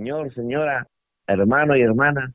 Señor, señora, hermano y hermana,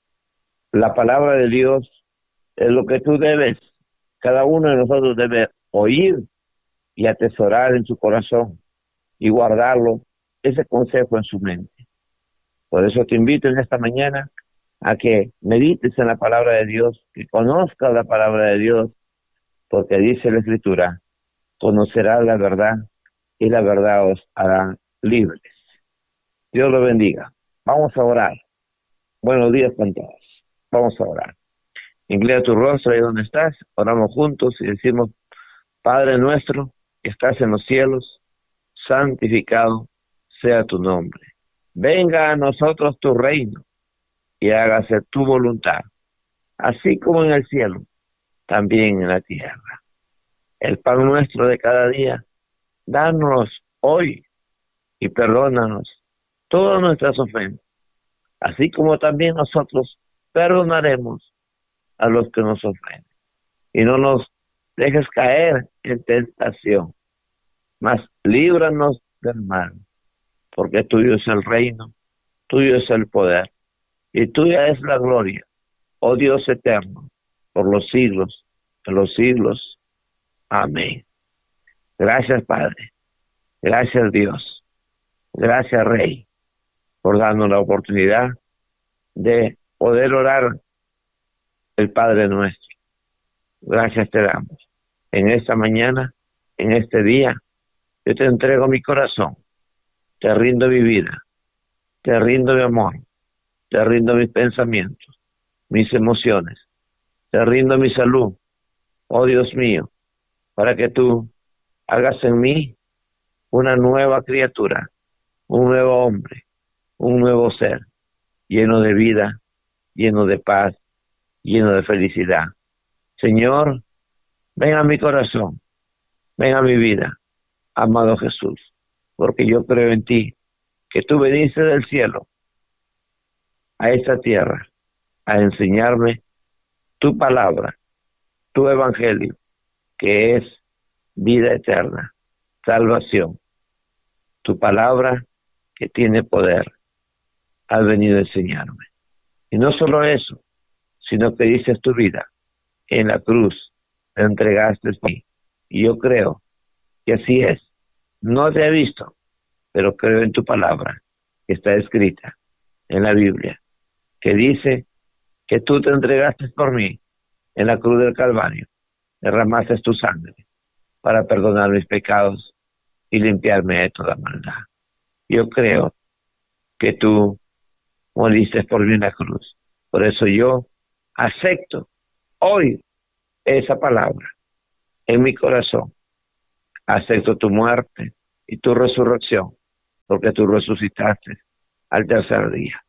la palabra de Dios es lo que tú debes, cada uno de nosotros debe oír y atesorar en su corazón y guardarlo, ese consejo en su mente. Por eso te invito en esta mañana a que medites en la palabra de Dios, que conozcas la palabra de Dios, porque dice la Escritura, conocerás la verdad y la verdad os hará libres. Dios lo bendiga. Vamos a orar. Buenos días con todos. Vamos a orar. Inclina tu rostro ahí donde estás. Oramos juntos y decimos, Padre nuestro, que estás en los cielos, santificado sea tu nombre. Venga a nosotros tu reino y hágase tu voluntad, así como en el cielo, también en la tierra. El pan nuestro de cada día, danos hoy y perdónanos todas nuestras ofensas, así como también nosotros perdonaremos a los que nos ofenden. Y no nos dejes caer en tentación, mas líbranos del mal, porque tuyo es el reino, tuyo es el poder, y tuya es la gloria, oh Dios eterno, por los siglos de los siglos. Amén. Gracias, Padre. Gracias, Dios. Gracias, Rey, por darnos la oportunidad de poder orar el Padre nuestro. Gracias te damos. En esta mañana, en este día, yo te entrego mi corazón, te rindo mi vida, te rindo mi amor, te rindo mis pensamientos, mis emociones, te rindo mi salud, oh Dios mío, para que tú hagas en mí una nueva criatura, un nuevo hombre, un nuevo ser, lleno de vida, lleno de paz, lleno de felicidad. Señor, ven a mi corazón, ven a mi vida, amado Jesús, porque yo creo en ti, que tú viniste del cielo a esta tierra a enseñarme tu palabra, tu evangelio, que es vida eterna, salvación. Tu palabra que tiene poder, has venido a enseñarme. Y no solo eso, sino que dices tu vida en la cruz, te entregaste por mí. Y yo creo que así es. No te he visto, pero creo en tu palabra, que está escrita en la Biblia, que dice que tú te entregaste por mí en la cruz del Calvario, derramaste tu sangre para perdonar mis pecados y limpiarme de toda maldad. Yo creo que tú moriste por mí en la cruz. Por eso yo acepto hoy esa palabra en mi corazón. Acepto tu muerte y tu resurrección, porque tú resucitaste al tercer día.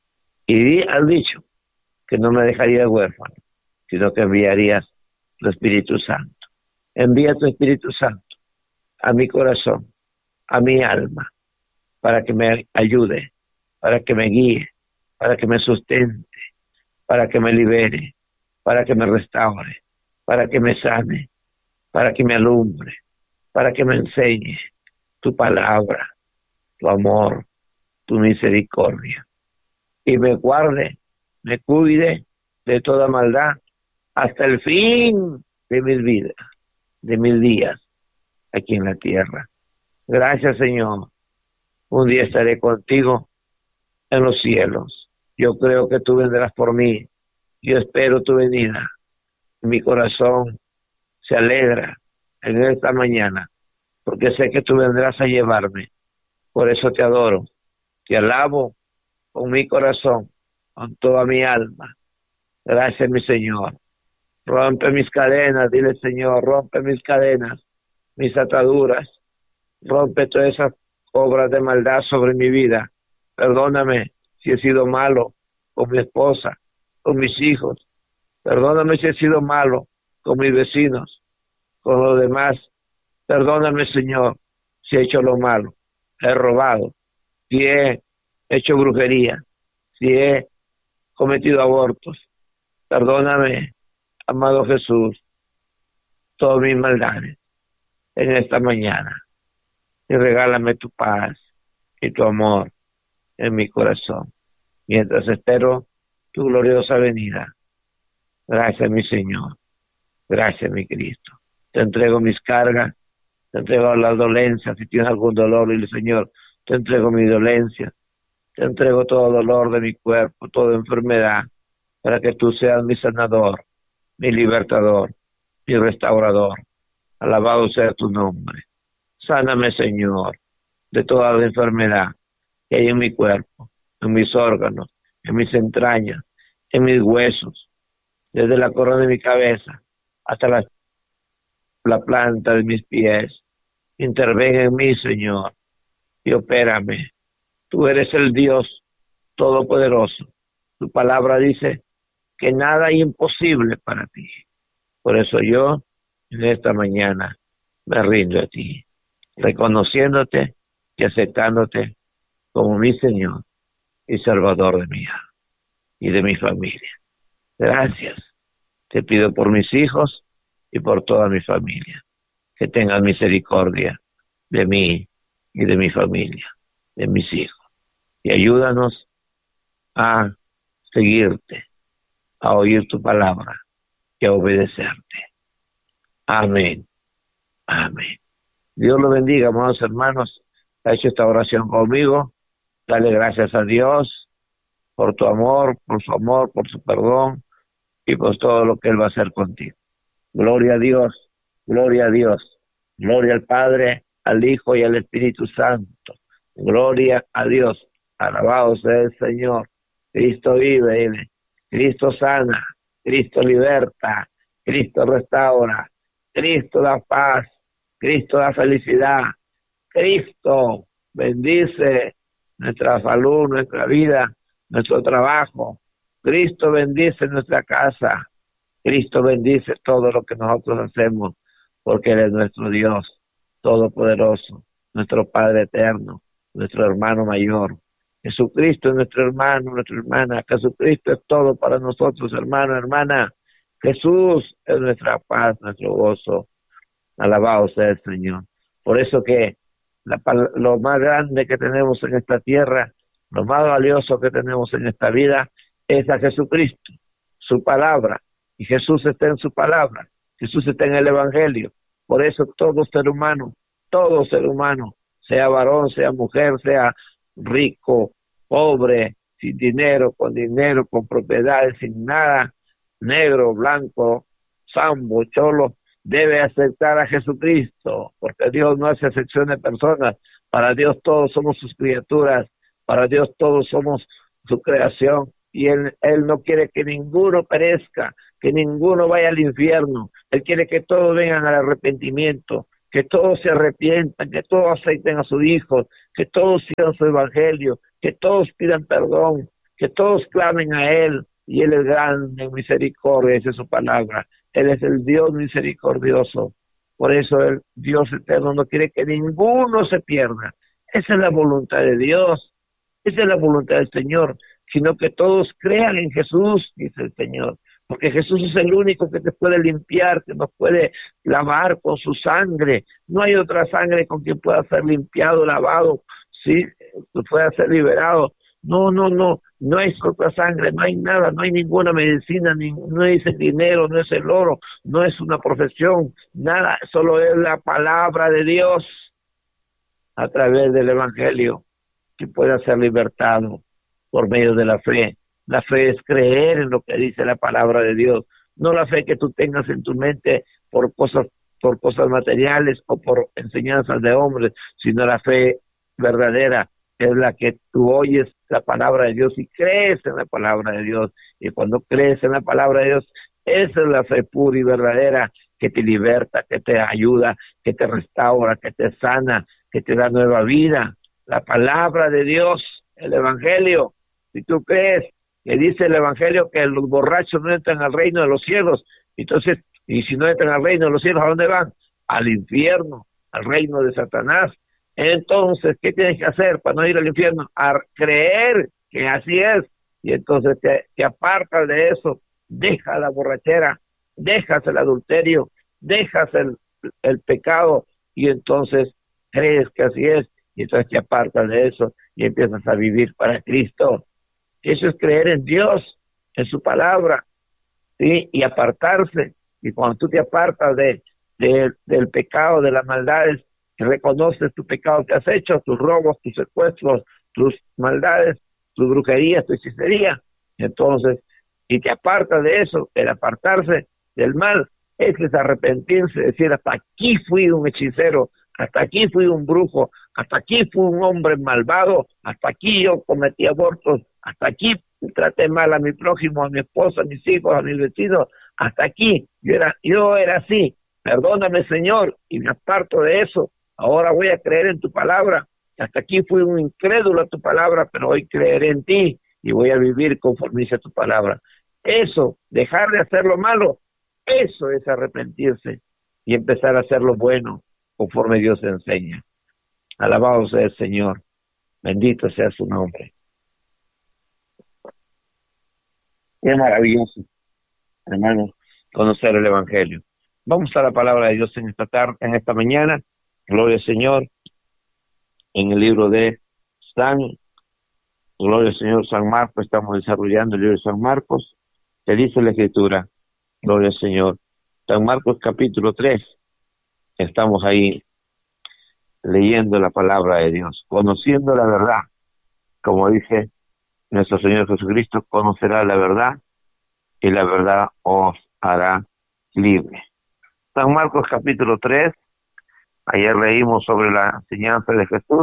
Y has dicho que no me dejarías huérfano, sino que enviarías tu Espíritu Santo. Envía tu Espíritu Santo a mi corazón, a mi alma, para que me ayude, para que me guíe, para que me sustente, para que me libere, para que me restaure, para que me sane, para que me alumbre, para que me enseñe tu palabra, tu amor, tu misericordia, y me guarde, me cuide de toda maldad hasta el fin de mis vidas, de mis días aquí en la tierra. Gracias, Señor. Un día estaré contigo en los cielos. Yo creo que tú vendrás por mí. Yo espero tu venida. Mi corazón se alegra en esta mañana, porque sé que tú vendrás a llevarme. Por eso te adoro, te alabo con mi corazón, con toda mi alma. Gracias, mi Señor. Rompe mis cadenas, dile, Señor, rompe mis cadenas, mis ataduras, rompe todas esas obras de maldad sobre mi vida. Perdóname si he sido malo con mi esposa, con mis hijos. Perdóname si he sido malo con mis vecinos, con los demás. Perdóname, Señor, si he hecho lo malo, he robado, si he hecho brujería, si he cometido abortos. Perdóname, amado Jesús, todas mis maldades en esta mañana. Y regálame tu paz y tu amor en mi corazón, mientras espero tu gloriosa venida. Gracias, mi Señor. Gracias, mi Cristo. Te entrego mis cargas, te entrego las dolencias. Si tienes algún dolor, dile, Señor, te entrego mi dolencia, te entrego todo dolor de mi cuerpo, toda enfermedad, para que tú seas mi sanador, mi libertador, mi restaurador. Alabado sea tu nombre. Sáname, Señor, de toda la enfermedad que hay en mi cuerpo, en mis órganos, en mis entrañas, en mis huesos, desde la corona de mi cabeza hasta la planta de mis pies. Interven en mí, Señor, y opérame. Tú eres el Dios Todopoderoso. Tu palabra dice que nada hay imposible para ti. Por eso yo, en esta mañana, me rindo a ti, reconociéndote y aceptándote como mi Señor y Salvador de mi alma y de mi familia. Gracias. Te pido por mis hijos y por toda mi familia, que tengan misericordia de mí y de mi familia, de mis hijos. Y ayúdanos a seguirte, a oír tu palabra y a obedecerte. Amén. Amén. Dios lo bendiga, amados hermanos. Ha hecho esta oración conmigo. Dale gracias a Dios por tu amor, por su perdón y por todo lo que Él va a hacer contigo. Gloria a Dios, gloria a Dios. Gloria al Padre, al Hijo y al Espíritu Santo. Gloria a Dios. Alabado sea el Señor. Cristo vive, Cristo sana, Cristo liberta, Cristo restaura, Cristo da paz, Cristo da felicidad, Cristo bendice nuestra salud, nuestra vida, nuestro trabajo. Cristo bendice nuestra casa. Cristo bendice todo lo que nosotros hacemos, porque Él es nuestro Dios Todopoderoso, nuestro Padre eterno, nuestro hermano mayor. Jesucristo es nuestro hermano, nuestra hermana. Jesucristo es todo para nosotros, hermano, hermana. Jesús es nuestra paz, nuestro gozo. Alabado sea el Señor. Por eso que lo más grande que tenemos en esta tierra, lo más valioso que tenemos en esta vida, es a Jesucristo, su palabra. Y Jesús está en su palabra. Jesús está en el Evangelio. Por eso todo ser humano, sea varón, sea mujer, sea rico, pobre, sin dinero, con propiedades, sin nada, negro, blanco, sambo, cholo, debe aceptar a Jesucristo, porque Dios no hace excepción de personas. Para Dios todos somos sus criaturas, para Dios todos somos su creación, y Él no quiere que ninguno perezca, que ninguno vaya al infierno. Él quiere que todos vengan al arrepentimiento, que todos se arrepientan, que todos acepten a su Hijo, que todos sigan su evangelio, que todos pidan perdón, que todos clamen a Él, y Él es grande en misericordia, esa es su palabra. Él es el Dios misericordioso. Por eso el Dios eterno no quiere que ninguno se pierda. Esa es la voluntad de Dios, esa es la voluntad del Señor, sino que todos crean en Jesús, dice el Señor, porque Jesús es el único que te puede limpiar, que nos puede lavar con su sangre. No hay otra sangre con quien pueda ser limpiado, lavado, sí, que pueda ser liberado. No hay otra sangre, no hay nada, no hay ninguna medicina, no es el dinero, no es el oro, no es una profesión, nada, solo es la palabra de Dios a través del Evangelio que pueda ser libertado por medio de la fe. La fe es creer en lo que dice la palabra de Dios, no la fe que tú tengas en tu mente por cosas materiales o por enseñanzas de hombres, sino la fe verdadera es la que tú oyes la palabra de Dios y crees en la palabra de Dios. Y cuando crees en la palabra de Dios, esa es la fe pura y verdadera que te liberta, que te ayuda, que te restaura, que te sana, que te da nueva vida. La palabra de Dios, el Evangelio. Si tú crees que dice el Evangelio que los borrachos no entran al reino de los cielos, entonces, y si no entran al reino de los cielos, ¿a dónde van? Al infierno, al reino de Satanás. Entonces, ¿qué tienes que hacer para no ir al infierno? A creer que así es. Y entonces te apartas de eso, deja la borrachera, dejas el adulterio, dejas el pecado, y entonces crees que así es, y entonces te apartas de eso y empiezas a vivir para Cristo. Eso es creer en Dios, en su palabra, ¿sí? Y apartarse. Y cuando tú te apartas del pecado, de las maldades, y reconoces tu pecado que has hecho, tus robos, tus secuestros, tus maldades, tu brujería, tu hechicería, entonces, y te apartas de eso, el apartarse del mal, es arrepentirse, decir, hasta aquí fui un hechicero, hasta aquí fui un brujo, hasta aquí fui un hombre malvado, hasta aquí yo cometí abortos, hasta aquí traté mal a mi prójimo, a mi esposa, a mis hijos, a mis vecinos, hasta aquí, yo era así, perdóname Señor, y me aparto de eso, ahora voy a creer en tu palabra, hasta aquí fui un incrédulo a tu palabra, pero hoy creeré en ti, y voy a vivir conforme dice tu palabra. Eso, dejar de hacer lo malo, eso es arrepentirse, y empezar a hacer lo bueno, conforme Dios enseña. Alabado sea el Señor, bendito sea su nombre. Qué maravilloso, hermanos, conocer el Evangelio. Vamos a la palabra de Dios en esta tarde, en esta mañana. Gloria al Señor. En el libro de Gloria al Señor, San Marcos, estamos desarrollando el libro de San Marcos. Te dice la Escritura, gloria al Señor. San Marcos capítulo 3. Estamos ahí leyendo la palabra de Dios, conociendo la verdad. Como dice nuestro Señor Jesucristo, conocerá la verdad y la verdad os hará libre. San Marcos capítulo 3, ayer leímos sobre la enseñanza de Jesús,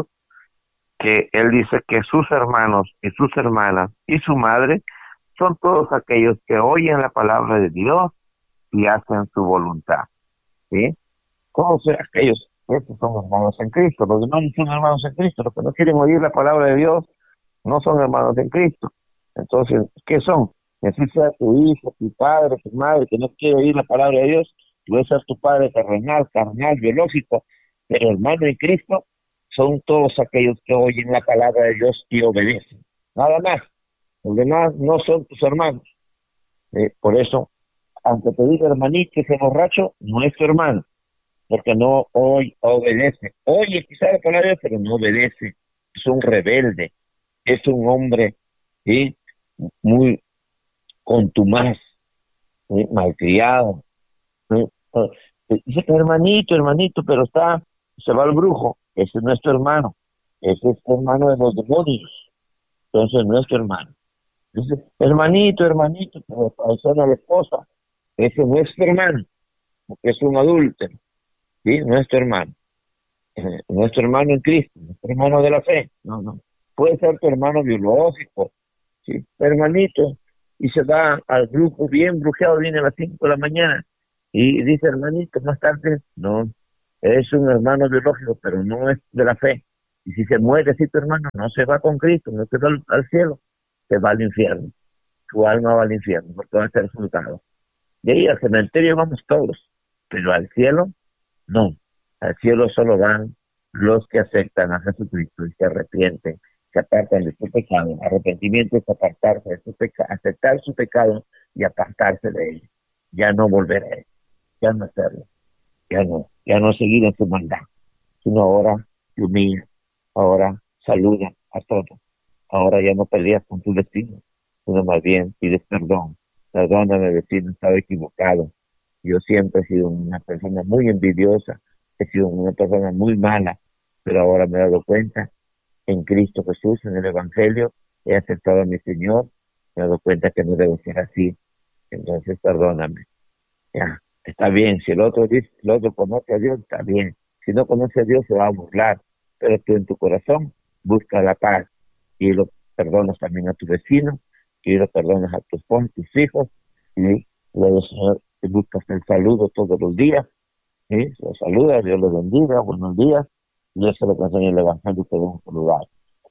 que él dice que sus hermanos y sus hermanas y su madre son todos aquellos que oyen la palabra de Dios y hacen su voluntad, ¿sí? Todos aquellos, estos son hermanos en Cristo. Los demás no son hermanos en Cristo, los que no quieren oír la palabra de Dios no son hermanos en Cristo. Entonces, ¿qué son? Que así sea tu hijo, tu padre, tu madre, que no quiere oír la palabra de Dios, puede ser tu padre terrenal, carnal, biológico, pero hermano en Cristo son todos aquellos que oyen la palabra de Dios y obedecen. Nada más. Los demás no son tus hermanos. Por eso, aunque te diga hermanito ese borracho, no es tu hermano, porque no obedece. Oye, quizá la palabra de Dios, pero no obedece. Es un rebelde, es un hombre, ¿sí?, muy contumaz, ¿sí?, malcriado, ¿sí? Dice que hermanito, pero se va al brujo. Ese no es tu hermano, ese es tu hermano de los demonios, entonces no es tu hermano. Dice, hermanito, pero traiciona a la esposa, ese no es tu hermano, porque es un adúltero, ¿sí? No es tu hermano, no es tu hermano en Cristo, no es tu hermano de la fe, no. Puede ser tu hermano biológico, ¿sí? Hermanito, y se va al grupo bien brujeado, viene a las 5 de la mañana, y dice, hermanito, más tarde, no, es un hermano biológico, pero no es de la fe. Y si se muere así tu hermano, no se va con Cristo, no se va al cielo, se va al infierno. Tu alma va al infierno, porque va a ser juzgado. De ahí al cementerio vamos todos, pero al cielo, no. Al cielo solo van los que aceptan a Jesucristo y se arrepienten, se apartan de su pecado. Arrepentimiento es apartarse de su pecado, aceptar su pecado y apartarse de él. Ya no volver a él, ya no hacerlo, ya no seguir en su maldad, sino ahora te humilla, ahora saluda a todos, ahora ya no peleas con tu vecino, sino más bien pides perdón. Perdóname, vecino, estaba equivocado. Yo siempre he sido una persona muy envidiosa, he sido una persona muy mala, pero ahora me he dado cuenta en Cristo Jesús, en el Evangelio, he aceptado a mi Señor, me he dado cuenta que no debo ser así, entonces perdóname. Ya, está bien, si el otro dice, el otro conoce a Dios, está bien. Si no conoce a Dios, se va a burlar, pero tú en tu corazón busca la paz y lo perdonas también a tu vecino, y lo perdonas a tu esposa, tus hijos, y luego, Señor, te buscas el saludo todos los días, ¿sí? Los saludas, Dios los bendiga, buenos días, y eso es lo que enseña el Evangelio que debemos saludar.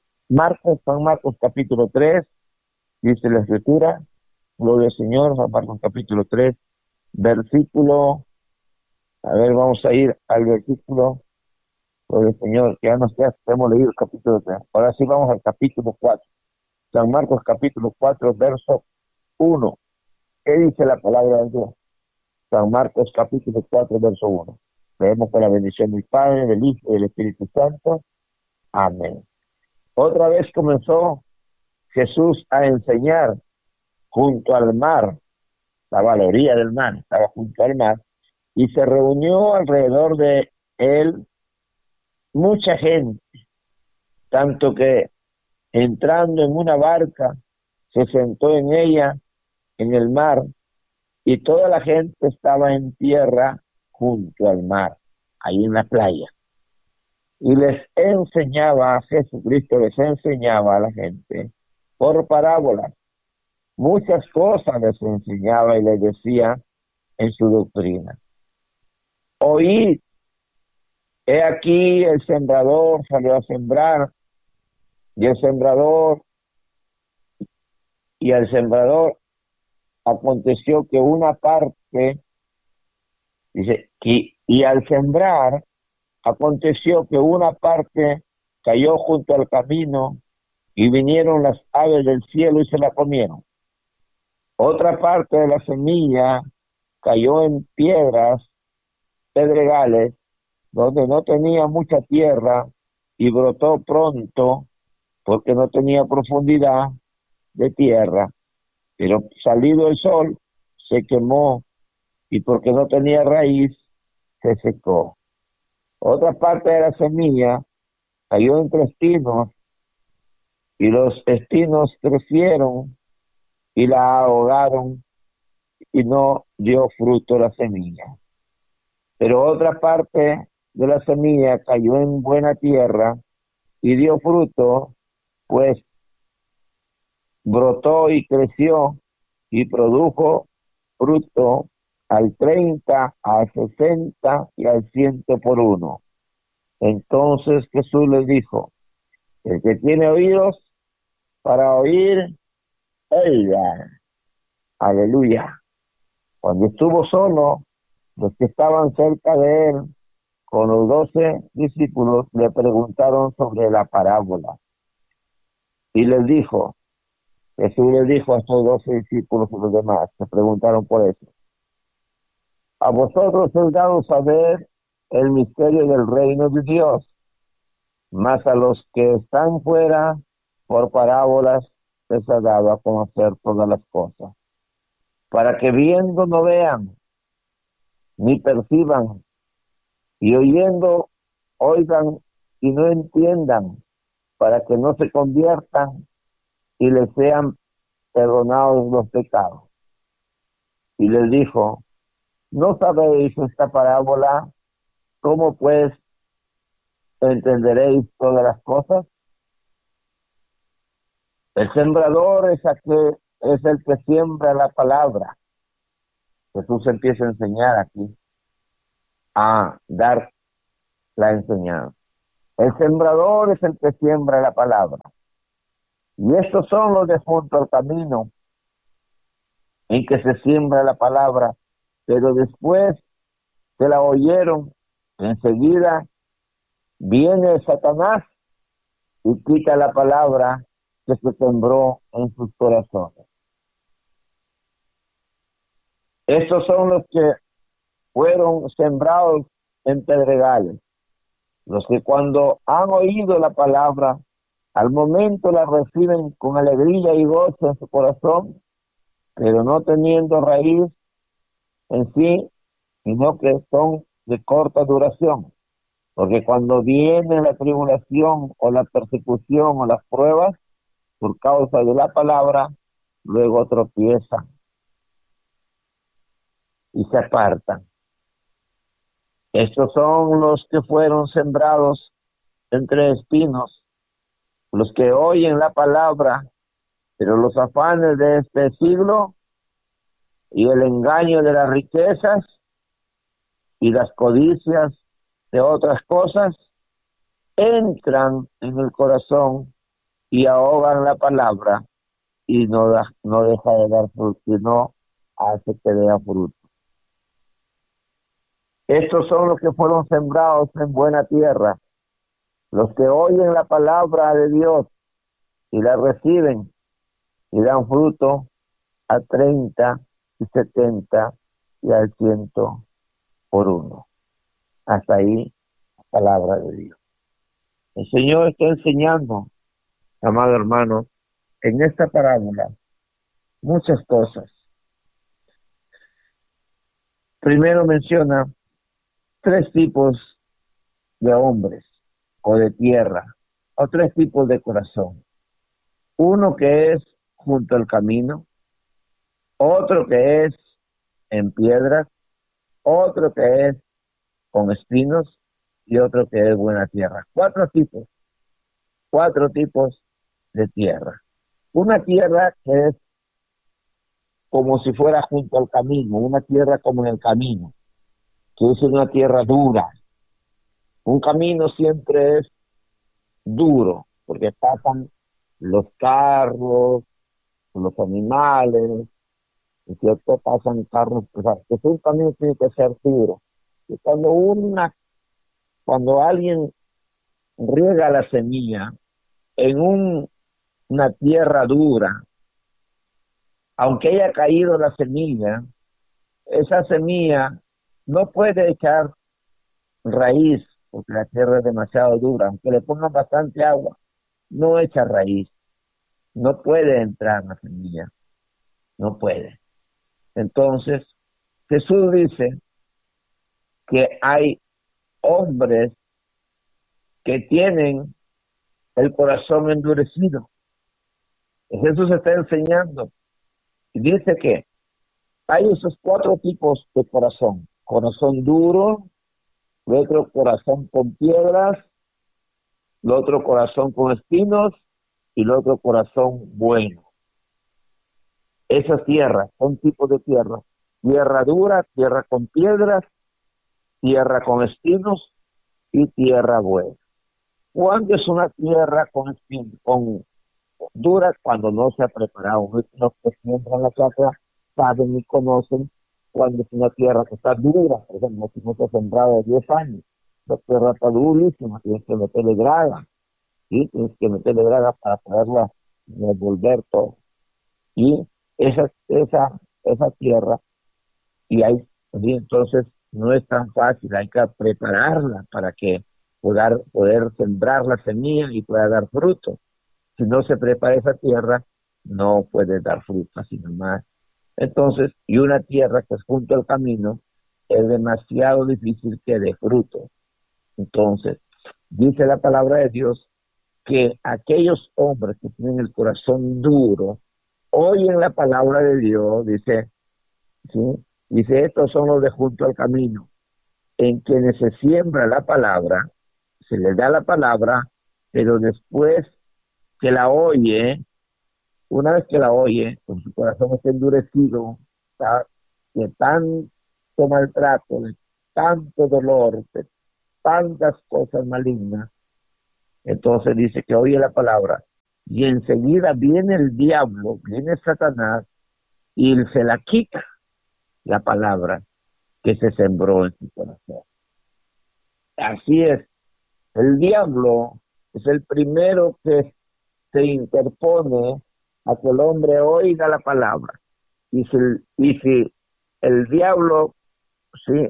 San Marcos capítulo 3, dice la Escritura, gloria al Señor, San Marcos capítulo 3, versículo, vamos a ir al versículo, gloria al Señor, que ya nos hemos leído el capítulo 3, ahora sí vamos al capítulo 4, San Marcos capítulo 4, verso 1, ¿qué dice la palabra de Dios? San Marcos capítulo 4, verso 1, leemos con la bendición del Padre, del Hijo y del Espíritu Santo, Amén. Otra vez comenzó Jesús a enseñar junto al mar, estaba a la orilla del mar, estaba junto al mar, y se reunió alrededor de él mucha gente, tanto que entrando en una barca, se sentó en ella, en el mar, y toda la gente estaba en tierra junto al mar, ahí en la playa. Y les enseñaba, Jesucristo les enseñaba a la gente por parábolas. Muchas cosas les enseñaba y les decía en su doctrina. Oíd, he aquí el sembrador salió a sembrar, y al sembrador aconteció que una parte, dice, y al sembrar aconteció que una parte cayó junto al camino, y vinieron las aves del cielo y se la comieron. Otra parte de la semilla cayó en piedras, pedregales, donde no tenía mucha tierra, y brotó pronto, porque no tenía profundidad de tierra, pero salido el sol, se quemó, y porque no tenía raíz, se secó. Otra parte de la semilla cayó entre espinos, y los espinos crecieron y la ahogaron, y no dio fruto la semilla. Pero otra parte de la semilla cayó en buena tierra y dio fruto, pues brotó y creció y produjo fruto al 30, al 60 y al 100 por uno. Entonces Jesús les dijo: el que tiene oídos para oír, oiga. Aleluya. Cuando estuvo solo, los que estaban cerca de él, con los 12 discípulos, le preguntaron sobre la parábola. Y Jesús les dijo a estos 12 discípulos y los demás, se preguntaron por eso: a vosotros es dado saber el misterio del reino de Dios, mas a los que están fuera, por parábolas les ha dado a conocer todas las cosas, para que viendo no vean, ni perciban, y oyendo oigan y no entiendan, para que no se conviertan y les sean perdonados los pecados. Y les dijo: ¿no sabéis esta parábola? ¿Cómo pues entenderéis todas las cosas? El sembrador es el que siembra la palabra. Jesús empieza a enseñar aquí, a dar la enseñanza. El sembrador es el que siembra la palabra. Y estos son los de junto al camino, en que se siembra la palabra, pero después que la oyeron, enseguida viene Satanás y quita la palabra que se sembró en sus corazones. Estos son los que fueron sembrados en pedregales, los que cuando han oído la palabra, al momento la reciben con alegría y gozo en su corazón, pero no teniendo raíz en sí, sino que son de corta duración. Porque cuando viene la tribulación o la persecución o las pruebas, por causa de la palabra, luego tropiezan y se apartan. Estos son los que fueron sembrados entre espinos, los que oyen la palabra, pero los afanes de este siglo y el engaño de las riquezas y las codicias de otras cosas entran en el corazón y ahogan la palabra, y no deja de dar fruto, sino hace que dé fruto. Estos son los que fueron sembrados en buena tierra, los que oyen la palabra de Dios y la reciben y dan fruto a 30 y 70 y al 100 por uno. Hasta ahí la palabra de Dios. El Señor está enseñando, amado hermano, en esta parábola muchas cosas. Primero menciona tres tipos de hombres o de tierra, o tres tipos de corazón. Uno que es junto al camino, otro que es en piedras, otro que es con espinos y otro que es buena tierra. Cuatro tipos de tierra. Una tierra que es como si fuera junto al camino, una tierra como en el camino, que es una tierra dura. Un camino siempre es duro, porque pasan los carros, los animales, y cierto, pasan carros pesados. Entonces un camino tiene que ser duro. Y cuando alguien riega la semilla en una tierra dura, aunque haya caído la semilla, esa semilla no puede echar raíz, porque la tierra es demasiado dura, aunque le pongan bastante agua, no echa raíz, no puede entrar la semilla, no puede. Entonces, Jesús dice que hay hombres que tienen el corazón endurecido. Jesús está enseñando y dice que hay esos cuatro tipos de corazón. Corazón duro, el otro corazón con piedras, el otro corazón con espinos y el otro corazón bueno. Esas tierras son tipos de tierra. Tierra dura, tierra con piedras, tierra con espinos y tierra buena. ¿Cuándo es una tierra con espinos, con dura? Cuando no se ha preparado. Los que siembran la tierra saben y conocen cuando es una tierra que está dura. Por ejemplo, si no se ha sembrado 10 años, la tierra está durísima, tienes que meterle draga, ¿sí? Tienes que meterle draga para poderla devolver todo. Y esa tierra, y y entonces no es tan fácil, hay que prepararla para que poder sembrar la semilla y pueda dar fruto. Si no se prepara esa tierra, no puede dar fruto, sino más. Entonces, y una tierra que es junto al camino, es demasiado difícil que dé fruto. Entonces, dice la palabra de Dios que aquellos hombres que tienen el corazón duro, oyen la palabra de Dios, dice, ¿sí? Dice, estos son los de junto al camino, en quienes se siembra la palabra, se les da la palabra, pero después que la oye, una vez que la oye, con su corazón está endurecido, está de tanto maltrato, de tanto dolor, de tantas cosas malignas, entonces dice que oye la palabra, y enseguida viene el diablo, viene Satanás, y se la quita la palabra que se sembró en su corazón. Así es, el diablo es el primero que se interpone a que el hombre oiga la palabra. Y si el diablo, sí,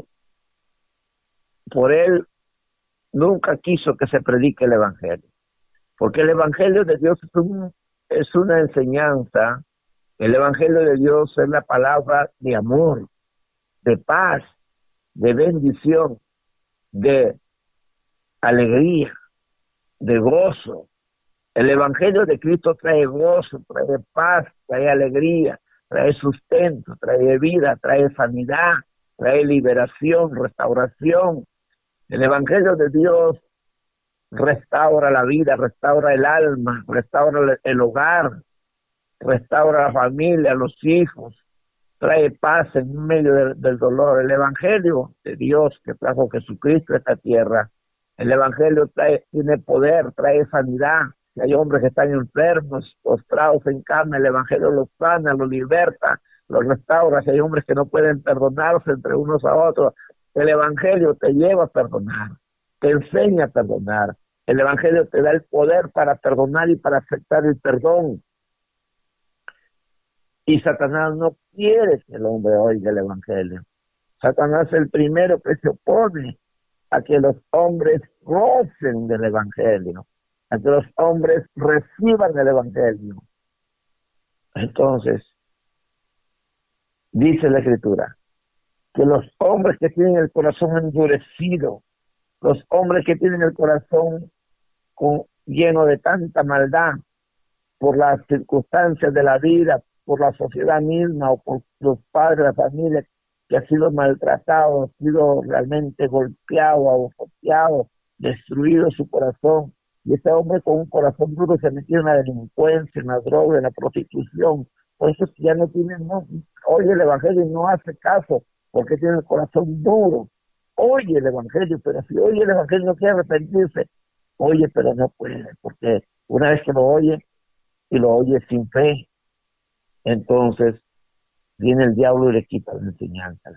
por él nunca quiso que se predique el evangelio, porque el evangelio de Dios es una enseñanza. El evangelio de Dios es la palabra de amor, de paz, de bendición, de alegría, de gozo. El evangelio de Cristo trae gozo, trae paz, trae alegría, trae sustento, trae vida, trae sanidad, trae liberación, restauración. El evangelio de Dios restaura la vida, restaura el alma, restaura el hogar, restaura la familia, los hijos, trae paz en medio del dolor. El evangelio de Dios que trajo Jesucristo a esta tierra, el evangelio tiene poder, trae sanidad. Si hay hombres que están enfermos, postrados en cama, el evangelio los sana, los liberta, los restaura. Si hay hombres que no pueden perdonarse entre unos a otros, el evangelio te lleva a perdonar, te enseña a perdonar. El evangelio te da el poder para perdonar y para aceptar el perdón. Y Satanás no quiere que el hombre oiga el evangelio. Satanás es el primero que se opone a que los hombres gocen del Evangelio, a que los hombres reciban el Evangelio. Entonces, dice la Escritura, que los hombres que tienen el corazón endurecido, los hombres que tienen el corazón lleno de tanta maldad por las circunstancias de la vida, por la sociedad misma o por los padres de la familia que ha sido maltratado, ha sido realmente golpeado, abofeteado, destruido su corazón. Y ese hombre con un corazón duro se metió en la delincuencia, en la droga, en la prostitución. Por eso ya no tiene, oye el Evangelio y no hace caso, porque tiene el corazón duro. Oye el Evangelio, pero si oye el Evangelio no quiere arrepentirse, oye, pero no puede, porque una vez que lo oye, y lo oye sin fe, entonces viene el diablo y le quita la enseñanza.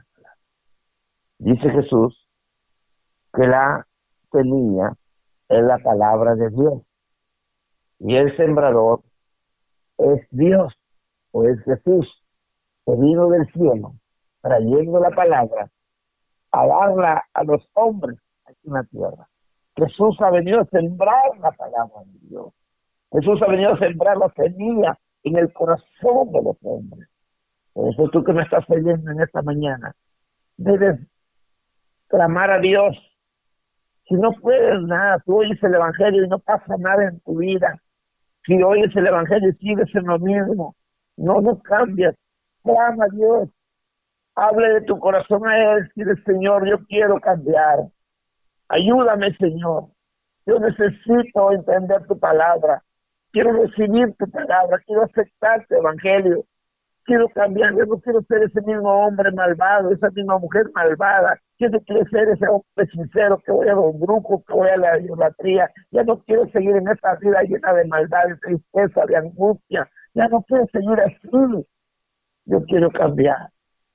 Dice Jesús que la semilla es la palabra de Dios y el sembrador es Dios o es Jesús, que vino del cielo trayendo la palabra a darla a los hombres aquí en la tierra. Jesús ha venido a sembrar la palabra de Dios. Jesús ha venido a sembrar la semilla en el corazón de los hombres. Por eso tú que me estás oyendo en esta mañana, debes clamar a Dios. Si no puedes nada, tú oyes el Evangelio y no pasa nada en tu vida. Si oyes el Evangelio y sigues en lo mismo, no cambias. Clama a Dios. Hable de tu corazón a Él. Dile, Señor, yo quiero cambiar. Ayúdame, Señor. Yo necesito entender tu palabra. Quiero recibir tu palabra. Quiero aceptar tu Evangelio. Quiero cambiar. Yo no quiero ser ese mismo hombre malvado, esa misma mujer malvada. Quiero ser ese hombre sincero que voy a los grupos, que voy a la idolatría. Ya no quiero seguir en esta vida llena de maldad, de tristeza, de angustia. Ya no quiero seguir así. Yo quiero cambiar.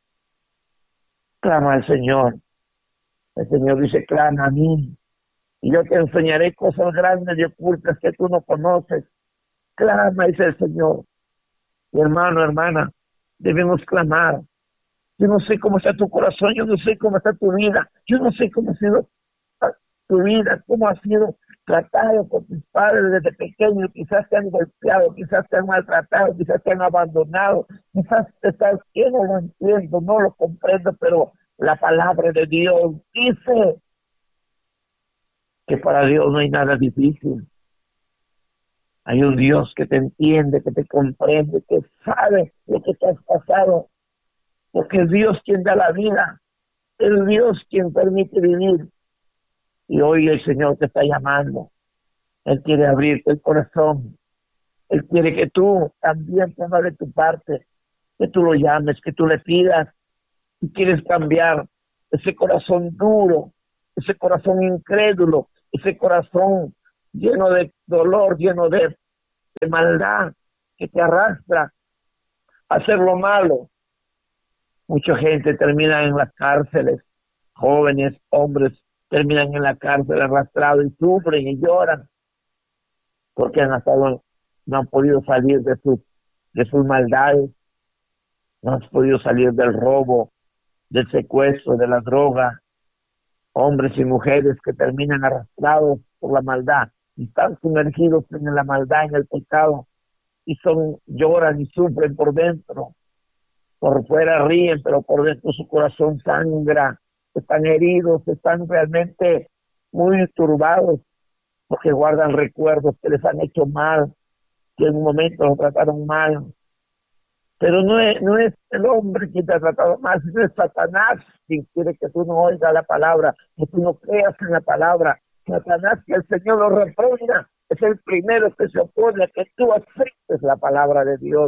Clama al Señor. El Señor dice, clama a mí. Y yo te enseñaré cosas grandes y ocultas que tú no conoces. Clama, dice el Señor. Mi hermano, hermana, debemos clamar. Yo no sé cómo está tu corazón, yo no sé cómo está tu vida, yo no sé cómo ha sido tu vida, cómo has sido tratado por tus padres desde pequeño. Quizás te han golpeado, quizás te han maltratado, quizás te han abandonado, quizás estás, yo no lo entiendo, no lo comprendo, pero la palabra de Dios dice que para Dios no hay nada difícil. Hay un Dios que te entiende, que te comprende, que sabe lo que te has pasado, porque es Dios quien da la vida, es Dios quien permite vivir. Y hoy el Señor te está llamando. Él quiere abrirte el corazón. Él quiere que tú también pongas de tu parte, que tú lo llames, que tú le pidas. Si quieres cambiar ese corazón duro, ese corazón incrédulo, ese corazón lleno de dolor, lleno de maldad, que te arrastra a hacer lo malo. Mucha gente termina en las cárceles, jóvenes, hombres, terminan en la cárcel arrastrados y sufren y lloran porque no han podido salir de sus maldades, no han podido salir del robo, del secuestro, de la droga. Hombres y mujeres que terminan arrastrados por la maldad y están sumergidos en la maldad, en el pecado, y lloran y sufren por dentro. Por fuera ríen, pero por dentro su corazón sangra. Están heridos, están realmente muy turbados porque guardan recuerdos que les han hecho mal, que en un momento los trataron mal. Pero no es el hombre quien te ha tratado mal, sino es Satanás quien quiere que tú no oigas la palabra, que tú no creas en la palabra. Satanás, que el Señor lo reprenda, es el primero que se opone a que tú aceptes la palabra de Dios.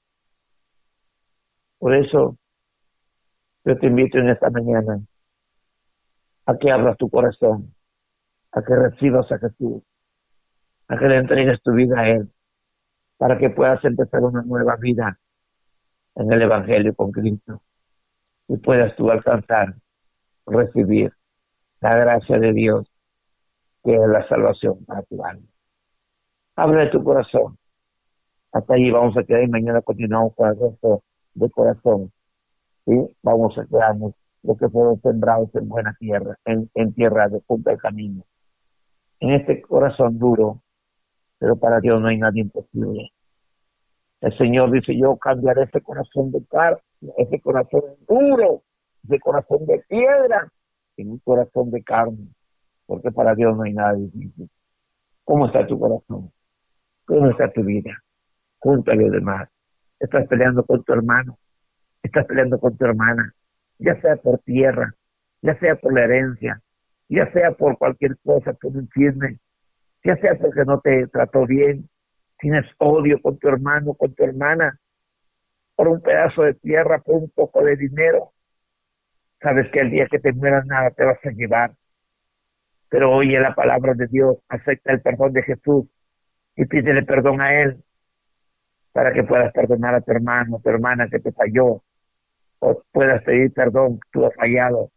Por eso yo te invito en esta mañana a que abras tu corazón, a que recibas a Jesús, a que le entregues tu vida a Él, para que puedas empezar una nueva vida en el Evangelio con Cristo y puedas tú alcanzar, recibir la gracia de Dios, que es la salvación para tu alma. Abre tu corazón. Hasta allí vamos a quedar y mañana continuamos con el resto de corazón. ¿Sí? Vamos a quedarnos los que fueron sembrados en buena tierra, en tierra de punta del camino. En este corazón duro, pero para Dios no hay nada imposible. El Señor dice, yo cambiaré ese corazón de carne, ese corazón duro, ese corazón de piedra, en un corazón de carne, porque para Dios no hay nada difícil. ¿Cómo está tu corazón? ¿Cómo está tu vida? Junto a los demás. Estás peleando con tu hermano, estás peleando con tu hermana, ya sea por tierra, ya sea por la herencia, ya sea por cualquier cosa que no entiendes, ya sea porque no te trató bien, tienes odio con tu hermano, con tu hermana, por un pedazo de tierra, por un poco de dinero. Sabes que el día que te mueras nada te vas a llevar, pero oye la palabra de Dios, acepta el perdón de Jesús y pídele perdón a Él para que puedas perdonar a tu hermano, a tu hermana que te falló, o puedas pedir perdón, tú has fallado,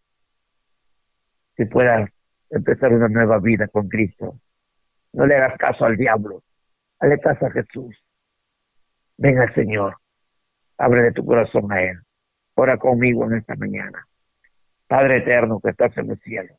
y puedas empezar una nueva vida con Cristo. No le hagas caso al diablo, hazle caso a Jesús. Ven al Señor, ábrele tu corazón a Él. Ora conmigo en esta mañana. Padre eterno que estás en el cielo,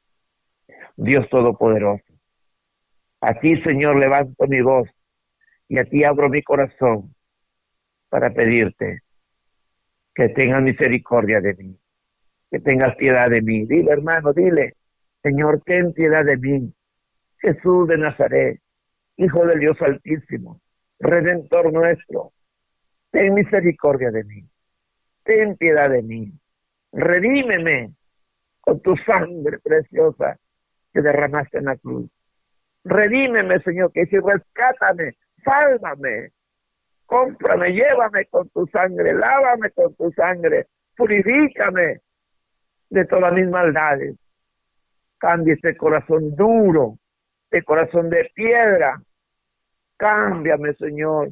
Dios todopoderoso, a ti, Señor, levanto mi voz y a ti abro mi corazón para pedirte que tengas misericordia de mí, que tengas piedad de mí. Dile, hermano, dile, Señor, ten piedad de mí. Jesús de Nazaret, Hijo del Dios Altísimo, Redentor nuestro, ten misericordia de mí, ten piedad de mí, redímeme con tu sangre preciosa que derramaste en la cruz. Redímeme, Señor, que si rescátame, sálvame, cómprame, llévame con tu sangre, lávame con tu sangre, purifícame de todas mis maldades. Cambia este corazón duro, este corazón de piedra. Cámbiame, Señor.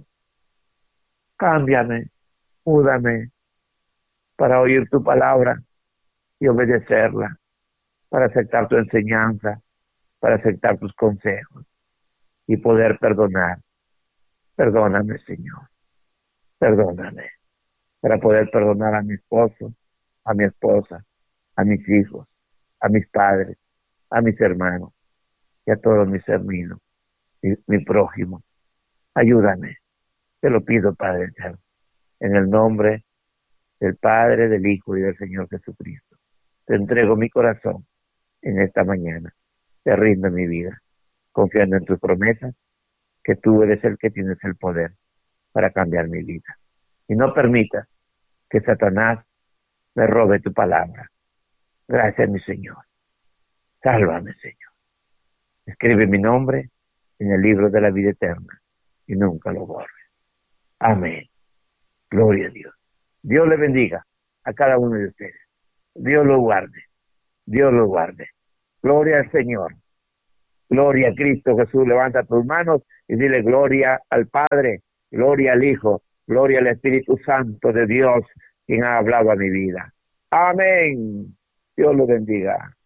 Cámbiame, múdame para oír tu palabra y obedecerla, para aceptar tu enseñanza, para aceptar tus consejos y poder perdonar. Perdóname, Señor. Perdóname para poder perdonar a mi esposo, a mi esposa, a mis hijos, a mis padres, a mis hermanos y a todos mis hermanos, mi prójimo. Ayúdame, te lo pido, Padre eterno, en el nombre del Padre, del Hijo y del Señor Jesucristo. Te entrego mi corazón en esta mañana. Te rindo mi vida, confiando en tus promesas, que tú eres el que tienes el poder para cambiar mi vida. Y no permitas que Satanás me robe tu palabra. Gracias, mi Señor. Sálvame, Señor. Escribe mi nombre en el libro de la vida eterna y nunca lo borres. Amén. Gloria a Dios. Dios le bendiga a cada uno de ustedes. Dios lo guarde. Dios lo guarde. Gloria al Señor. Gloria a Cristo Jesús. Levanta tus manos y dile gloria al Padre, gloria al Hijo, gloria al Espíritu Santo de Dios, quien ha hablado a mi vida. Amén. Dios lo bendiga.